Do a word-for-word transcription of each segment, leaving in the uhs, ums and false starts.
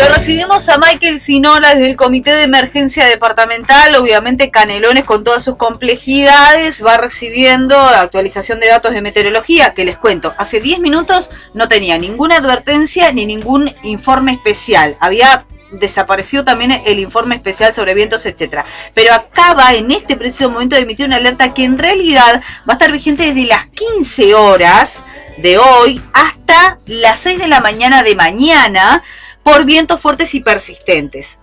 Lo recibimos a Michael Sinola desde el Comité de Emergencia Departamental. Obviamente Canelones, con todas sus complejidades, va recibiendo la actualización de datos de meteorología, que les cuento, hace diez minutos no tenía ninguna advertencia ni ningún informe especial. Había desaparecido también el informe especial sobre vientos, etcétera. Pero acaba en este preciso momento de emitir una alerta que en realidad va a estar vigente desde las quince horas de hoy hasta las seis de la mañana de mañana, por vientos fuertes y persistentes.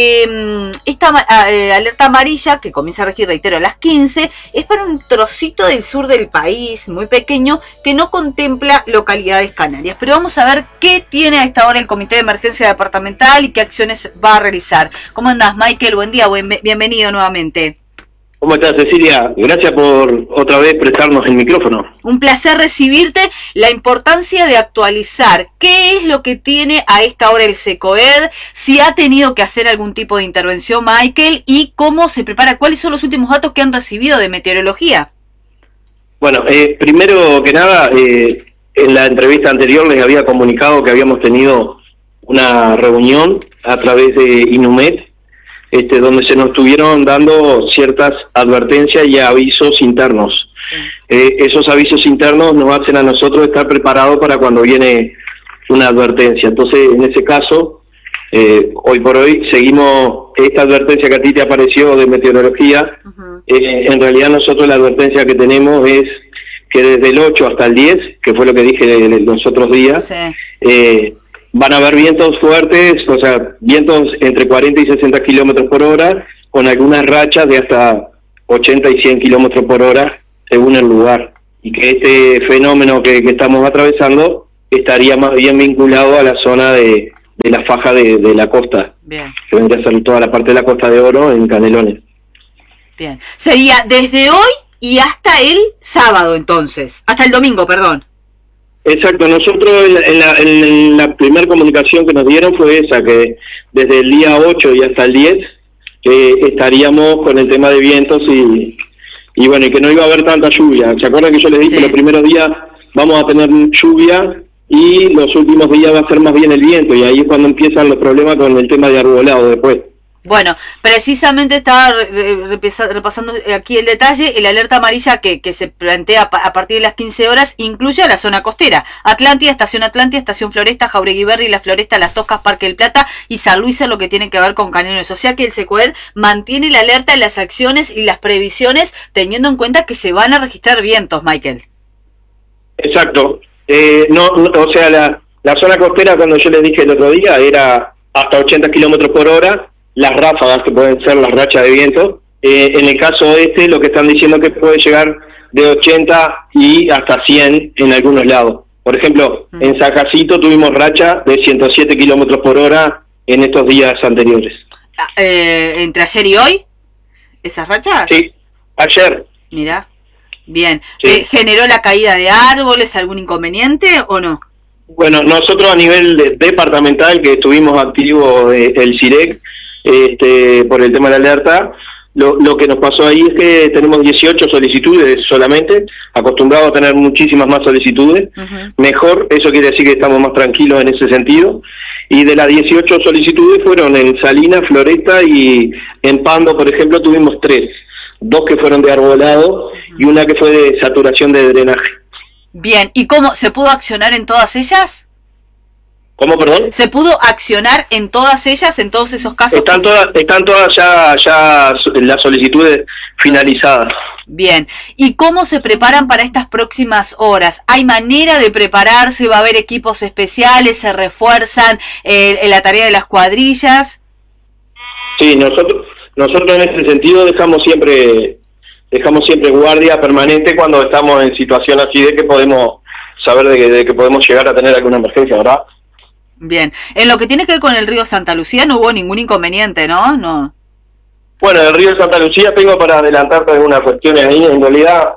Eh, esta eh, alerta amarilla, que comienza a regir, reitero, a las quince, es para un trocito del sur del país, muy pequeño, que no contempla localidades canarias. Pero vamos a ver qué tiene a esta hora el Comité de Emergencia Departamental y qué acciones va a realizar. ¿Cómo andás, Michael? Buen día, buen, bienvenido nuevamente. ¿Cómo estás, Cecilia? Gracias por otra vez prestarnos el micrófono. Un placer recibirte. La importancia de actualizar qué es lo que tiene a esta hora el SECOED, si ha tenido que hacer algún tipo de intervención, Michael, y cómo se prepara, cuáles son los últimos datos que han recibido de meteorología. Bueno, eh, primero que nada, eh, en la entrevista anterior les había comunicado que habíamos tenido una reunión a través de INUMED, Este, donde se nos estuvieron dando ciertas advertencias y avisos internos. Sí. Eh, esos avisos internos nos hacen a nosotros estar preparados para cuando viene una advertencia. Entonces, en ese caso, eh, hoy por hoy, seguimos esta advertencia que a ti te apareció de meteorología. Uh-huh. eh, en realidad nosotros la advertencia que tenemos es que desde el ocho hasta el diez, que fue lo que dije los otros días, sí. eh, van a haber vientos fuertes, o sea, vientos entre cuarenta y sesenta kilómetros por hora, con algunas rachas de hasta ochenta y cien kilómetros por hora, según el lugar. Y que este fenómeno que, que estamos atravesando estaría más bien vinculado a la zona de, de la faja de, de la costa. Bien. Que vendría a ser toda la parte de la Costa de Oro en Canelones. Bien. Sería desde hoy y hasta el sábado, entonces. Hasta el domingo, perdón. Exacto, nosotros en la, en la primera comunicación que nos dieron fue esa, que desde el día ocho y hasta el diez eh, estaríamos con el tema de vientos y, y bueno, y que no iba a haber tanta lluvia. ¿Se acuerdan que yo les dije sí. que los primeros días vamos a tener lluvia y los últimos días va a ser más bien el viento, y ahí es cuando empiezan los problemas con el tema de arbolado después? Bueno, precisamente estaba repasando aquí el detalle. El alerta amarilla que, que se plantea a partir de las quince horas incluye a la zona costera: Atlántida, Estación Atlántida, Estación Floresta, Jauregui Berri, La Floresta, Las Toscas, Parque del Plata y San Luis, en lo que tiene que ver con Canelones. O sea que el SECOED mantiene la alerta en las acciones y las previsiones, teniendo en cuenta que se van a registrar vientos, Michael. Exacto. Eh, no, no, o sea, la, la zona costera, cuando yo les dije el otro día, era hasta ochenta kilómetros por hora, las ráfagas que pueden ser las rachas de viento. Eh, en el caso este, lo que están diciendo que puede llegar de ochenta y hasta cien en algunos lados. Por ejemplo, mm. en Sajacito tuvimos racha de ciento siete kilómetros por hora en estos días anteriores. Eh, ¿Entre ayer y hoy? ¿Esas rachas? Sí, ayer. Mira, bien. Sí. Eh, ¿Generó la caída de árboles algún inconveniente o no? Bueno, nosotros a nivel de, departamental, que estuvimos activos eh, el CIREC, Este, por el tema de la alerta, lo, lo que nos pasó ahí es que tenemos dieciocho solicitudes solamente, acostumbrados a tener muchísimas más solicitudes. Uh-huh. Mejor, eso quiere decir que estamos más tranquilos en ese sentido, y de las dieciocho solicitudes fueron en Salinas, Floresta, y en Pando, por ejemplo, tuvimos tres, dos que fueron de arbolado uh-huh. y una que fue de saturación de drenaje. Bien, ¿y cómo se pudo accionar en todas ellas? ¿Cómo, perdón? ¿Se pudo accionar en todas ellas, en todos esos casos? Están todas, están todas ya, ya las solicitudes finalizadas. Bien. ¿Y cómo se preparan para estas próximas horas? ¿Hay manera de prepararse? ¿Va a haber equipos especiales? ¿Se refuerzan eh, en la tarea de las cuadrillas? Sí, nosotros nosotros en ese sentido dejamos siempre dejamos siempre guardia permanente cuando estamos en situación así de que podemos saber de que, de que podemos llegar a tener alguna emergencia, ¿verdad? Bien. En lo que tiene que ver con el río Santa Lucía no hubo ningún inconveniente, ¿no? No. Bueno, el río Santa Lucía, tengo para adelantarte algunas cuestiones ahí. En realidad,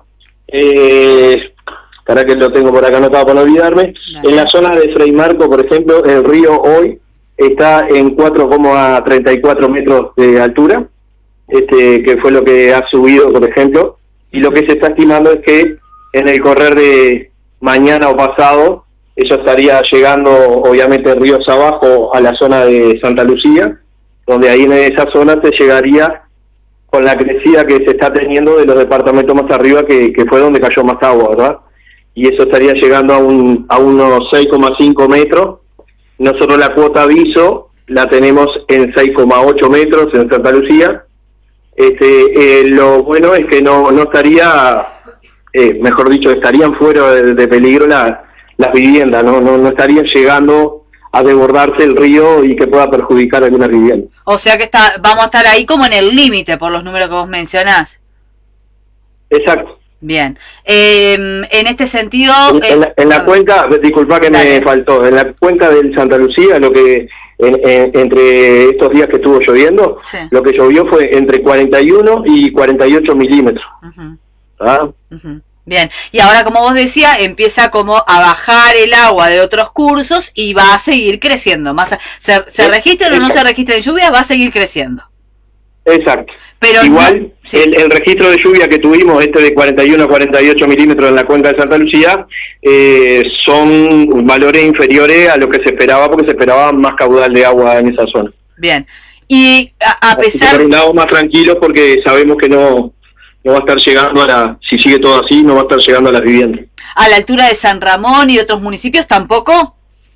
eh, para que lo tengo por acá anotado para no olvidarme, Dale. En la zona de Fray Marco, por ejemplo, el río hoy está en cuatro coma treinta y cuatro metros de altura, este que fue lo que ha subido, por ejemplo, y lo que se está estimando es que en el correr de mañana o pasado eso estaría llegando obviamente ríos abajo a la zona de Santa Lucía, donde ahí en esa zona se llegaría con la crecida que se está teniendo de los departamentos más arriba, que, que fue donde cayó más agua, ¿verdad? Y eso estaría llegando a, un, a unos seis coma cinco metros. Nosotros la cuota aviso la tenemos en seis coma ocho metros en Santa Lucía. Este, eh, lo bueno es que no, no estaría, eh, mejor dicho, estarían fuera de, de peligro la, las viviendas, ¿no? No, no estarían llegando a desbordarse el río y que pueda perjudicar algunas viviendas. O sea que está, vamos a estar ahí como en el límite por los números que vos mencionás. Exacto. Bien. Eh, en este sentido... En, en, la, en la cuenca, disculpa que dale. me faltó, en la cuenca del Santa Lucía, lo que en, en, entre estos días que estuvo lloviendo, sí. lo que llovió fue entre cuarenta y uno y cuarenta y ocho milímetros. Uh-huh. ¿Ah? Uh-huh. Bien, y ahora como vos decías, empieza como a bajar el agua de otros cursos y va a seguir creciendo. Más a, se, se registren o no se registren lluvias, va a seguir creciendo. Exacto. Pero igual, no, sí. el, el registro de lluvia que tuvimos, este de cuarenta y uno a cuarenta y ocho milímetros en la cuenca de Santa Lucía, eh, son valores inferiores a lo que se esperaba, porque se esperaba más caudal de agua en esa zona. Bien, y a, a pesar... Por un lado más tranquilos, porque sabemos que no... no va a estar llegando a la, si sigue todo así, no va a estar llegando a las viviendas. ¿A la altura de San Ramón y de otros municipios tampoco?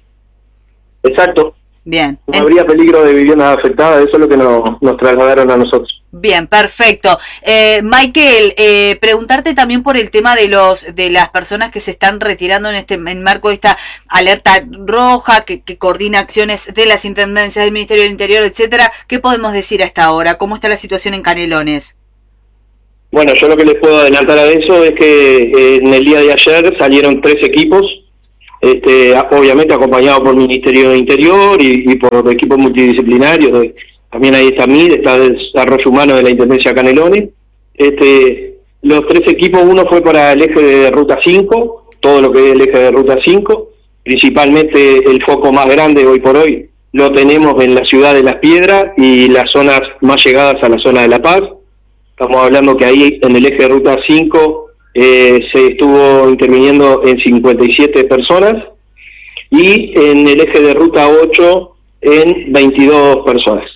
Exacto. Bien. No en... habría peligro de viviendas afectadas, eso es lo que nos, nos trasladaron a nosotros. Bien, perfecto. Eh, Michael, eh, preguntarte también por el tema de los de las personas que se están retirando en este en marco de esta alerta roja que, que coordina acciones de las intendencias del Ministerio del Interior, etcétera. ¿Qué podemos decir hasta ahora? ¿Cómo está la situación en Canelones? Bueno, yo lo que les puedo adelantar a eso es que eh, en el día de ayer salieron tres equipos, este, obviamente acompañados por el Ministerio del Interior y, y por equipos multidisciplinarios. De, también ahí está M I D, está el Desarrollo Humano de la Intendencia Canelones. Este, los tres equipos, uno fue para el eje de Ruta cinco, todo lo que es el eje de Ruta cinco, principalmente el foco más grande hoy por hoy lo tenemos en la ciudad de Las Piedras y las zonas más llegadas a la zona de La Paz. Estamos hablando que ahí en el eje de Ruta cinco eh, se estuvo interviniendo en cincuenta y siete personas y en el eje de Ruta ocho en veintidós personas.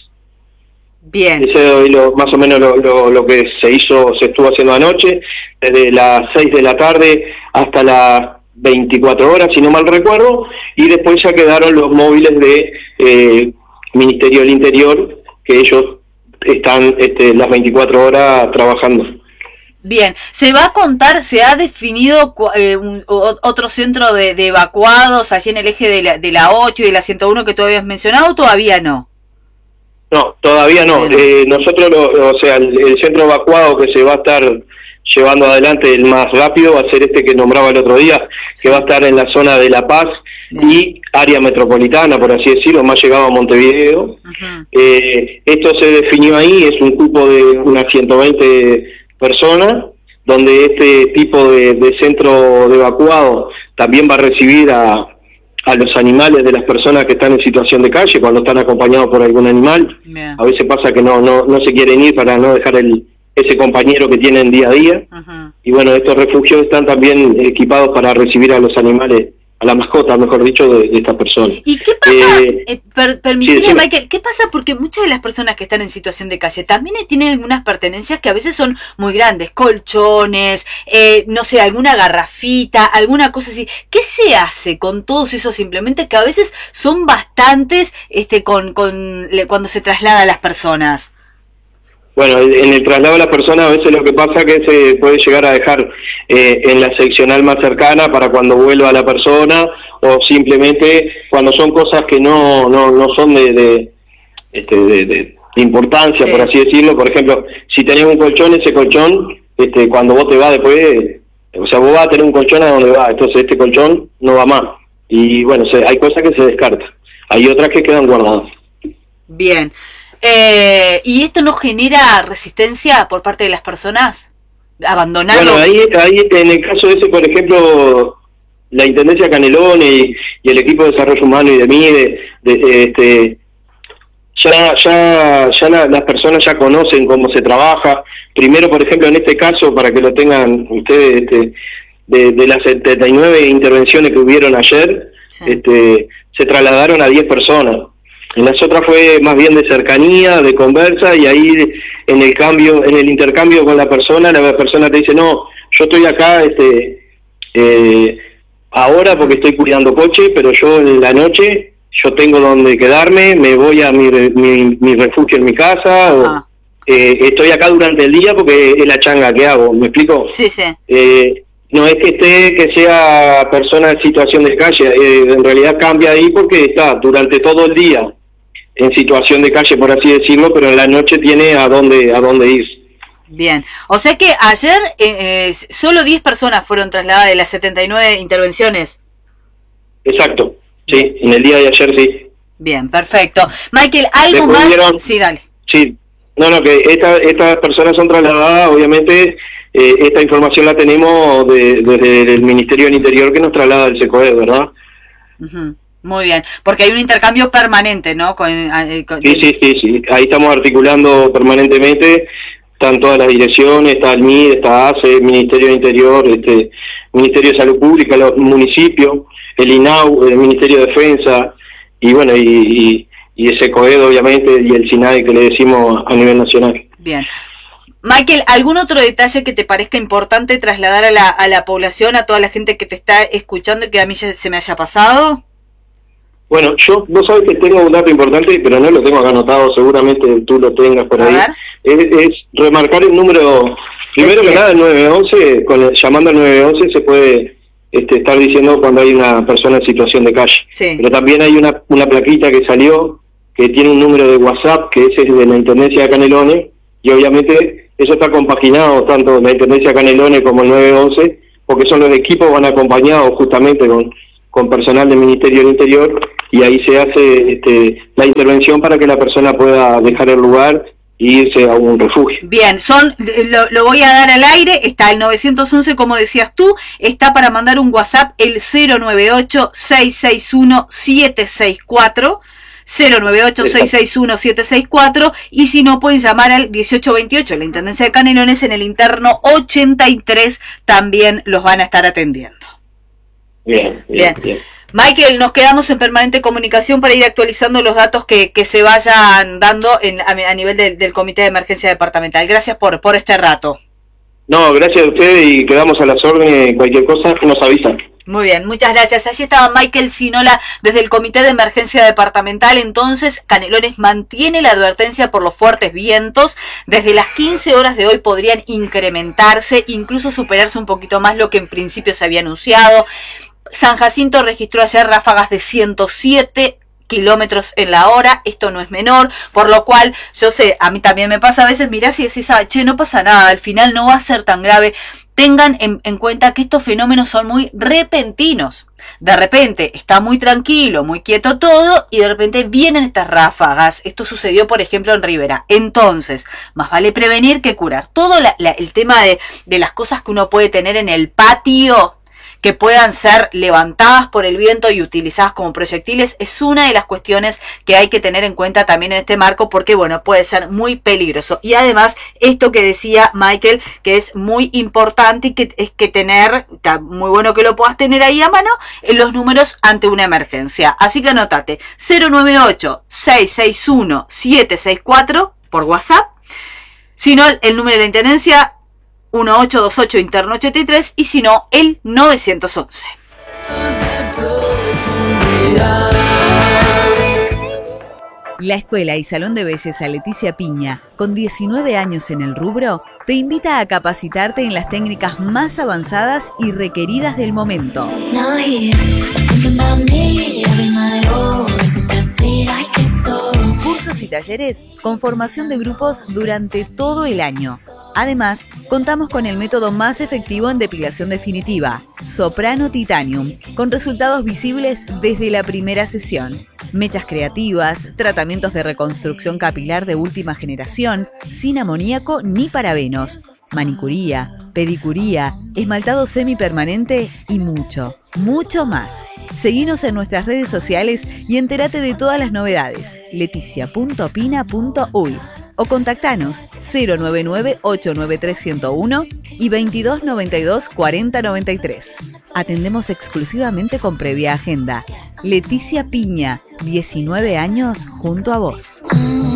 Bien. Ese es lo, más o menos lo, lo, lo que se hizo, se estuvo haciendo anoche, desde las seis de la tarde hasta las veinticuatro horas, si no mal recuerdo, y después ya quedaron los móviles de eh, Ministerio del Interior, que ellos están este, las veinticuatro horas trabajando. Bien, ¿se va a contar, se ha definido eh, un, otro centro de, de evacuados allí en el eje de la, de la ocho y de la ciento uno que tú habías mencionado, o todavía no? No, todavía no. Eh, nosotros, lo, o sea, el, el centro evacuado que se va a estar llevando adelante el más rápido va a ser este que nombraba el otro día, que va a estar en la zona de La Paz. Bien. Y área metropolitana, por así decirlo, más llegado a Montevideo. Uh-huh. Eh, esto se definió ahí, es un cupo de unas ciento veinte personas, donde este tipo de, de centro de evacuado también va a recibir a, a los animales de las personas que están en situación de calle, cuando están acompañados por algún animal. Bien. A veces pasa que no, no, no se quieren ir para no dejar el ese compañero que tienen día a día. Uh-huh. Y bueno, estos refugios están también equipados para recibir a los animales, a la mascota, mejor dicho, de, de esta persona. ¿Y qué pasa? Eh, eh, per, permitime, sí, Michael, ¿qué pasa? Porque muchas de las personas que están en situación de calle también tienen algunas pertenencias que a veces son muy grandes, colchones, eh, no sé, alguna garrafita, alguna cosa así. ¿Qué se hace con todos esos implementos que a veces son bastantes este, con, con cuando se traslada a las personas? Bueno, en el traslado de las personas a veces lo que pasa es que se puede llegar a dejar eh, en la seccional más cercana para cuando vuelva la persona, o simplemente cuando son cosas que no no, no son de, de, este, de, de importancia, sí. por así decirlo. Por ejemplo, si tenés un colchón, ese colchón, este, cuando vos te vas después, o sea, vos vas a tener un colchón a donde va, entonces este colchón no va más. Y bueno, se, hay cosas que se descartan, hay otras que quedan guardadas. Bien. Eh, ¿Y esto no genera resistencia por parte de las personas? ¿Abandonarlo? Bueno, ahí, ahí en el caso ese, por ejemplo, la Intendencia Canelones y, y el equipo de Desarrollo Humano y de M I D, de, de, este, ya, ya, ya la, las personas ya conocen cómo se trabaja. Primero, por ejemplo, en este caso, para que lo tengan ustedes, este, de, de las setenta y nueve intervenciones que hubieron ayer, sí. este, se trasladaron a diez personas. En las otras fue más bien de cercanía, de conversa, y ahí en el cambio, en el intercambio con la persona, la persona te dice, no, yo estoy acá este eh, ahora porque estoy cuidando coche, pero yo en la noche, yo tengo donde quedarme, me voy a mi, mi, mi refugio en mi casa, o ah. eh, estoy acá durante el día porque es la changa que hago, ¿me explico? Sí, sí. Eh, no es que esté, que sea persona en situación de calle, eh, en realidad cambia ahí porque está durante todo el día en situación de calle, por así decirlo, pero en la noche tiene a dónde, a dónde ir. Bien, o sea que ayer eh, eh, solo diez personas fueron trasladadas de las setenta y nueve intervenciones. Exacto, sí, en el día de ayer sí. Bien, perfecto. Michael, ¿algo más? Pudieron, sí, dale. Sí, no, no, que esta, estas personas son trasladadas, obviamente, eh, esta información la tenemos de, desde el Ministerio del Interior que nos traslada el SECOED, ¿verdad? Uh-huh. Muy bien, porque hay un intercambio permanente, ¿no? Con, eh, con... Sí, sí, sí, sí, ahí estamos articulando permanentemente, están todas las direcciones, está el M I D, está A C E, el Ministerio del Interior, este, Ministerio de Salud Pública, los municipios, el I N A U, el Ministerio de Defensa, y bueno, y, y, y el SECOED, obviamente, y el SINAE que le decimos a nivel nacional. Bien. Michael, ¿algún otro detalle que te parezca importante trasladar a la, a la población, a toda la gente que te está escuchando y que a mí ya se me haya pasado? Bueno, yo, vos sabés que tengo un dato importante, pero no lo tengo acá anotado, seguramente tú lo tengas por ahí. Es, es remarcar el número, primero que nada el nueve once, con el, llamando al nueve once se puede este, estar diciendo cuando hay una persona en situación de calle. Sí. Pero también hay una, una plaquita que salió, que tiene un número de WhatsApp, que ese es de la Intendencia de Canelones, y obviamente eso está compaginado, tanto la Intendencia de Canelones como el nueve once, porque son los equipos, van acompañados justamente con, con personal del Ministerio del Interior, y ahí se hace este, la intervención para que la persona pueda dejar el lugar e irse a un refugio. Bien, son lo, lo voy a dar al aire, está el nueve once, como decías tú, está para mandar un WhatsApp el cero nueve ocho, seis seis uno, siete seis cuatro, cero nueve ocho, seis seis uno, siete seis cuatro, y si no pueden llamar al dieciocho veintiocho, la Intendencia de Canelones, en el interno ochenta y tres, también los van a estar atendiendo. Bien, bien, bien. bien. Michael, nos quedamos en permanente comunicación para ir actualizando los datos que, que se vayan dando en, a, a nivel del, del Comité de Emergencia Departamental. Gracias por, por este rato. No, gracias a ustedes y quedamos a las órdenes. Cualquier cosa nos avisan. Muy bien, muchas gracias. Allí estaba Michael Sinola desde el Comité de Emergencia Departamental. Entonces, Canelones mantiene la advertencia por los fuertes vientos. Desde las quince horas de hoy podrían incrementarse, incluso superarse un poquito más lo que en principio se había anunciado. San Jacinto registró ayer ráfagas de ciento siete kilómetros en la hora, esto no es menor, por lo cual, yo sé, a mí también me pasa a veces, mirás y decís, ah, che, no pasa nada, al final no va a ser tan grave. Tengan en, en cuenta que estos fenómenos son muy repentinos. De repente está muy tranquilo, muy quieto todo, y de repente vienen estas ráfagas. Esto sucedió, por ejemplo, en Rivera. Entonces, más vale prevenir que curar. Todo la, la, el tema de, de las cosas que uno puede tener en el patio, que puedan ser levantadas por el viento y utilizadas como proyectiles, es una de las cuestiones que hay que tener en cuenta también en este marco, porque bueno, puede ser muy peligroso. Y además, esto que decía Michael, que es muy importante y que es que tener, está muy bueno que lo puedas tener ahí a mano, en los números ante una emergencia. Así que anótate, cero nueve ocho, seis seis uno, siete seis cuatro por WhatsApp, si no, el número de la Intendencia, uno ocho dos ocho interno ochenta y tres, y si no, el nueve once. La Escuela y Salón de Belleza Leticia Piña, con diecinueve años en el rubro, te invita a capacitarte en las técnicas más avanzadas y requeridas del momento. Cursos y talleres con formación de grupos durante todo el año. Además, contamos con el método más efectivo en depilación definitiva, Soprano Titanium, con resultados visibles desde la primera sesión. Mechas creativas, tratamientos de reconstrucción capilar de última generación, sin amoníaco ni parabenos, manicuría, pedicuría, esmaltado semipermanente y mucho, mucho más. Seguinos en nuestras redes sociales y entérate de todas las novedades. leticia punto pina punto uy o contactanos cero nueve nueve, ocho nueve tres, cero uno y veintidós noventa y dos, cuarenta noventa y tres. Atendemos exclusivamente con previa agenda. Leticia Piña, diecinueve años junto a vos.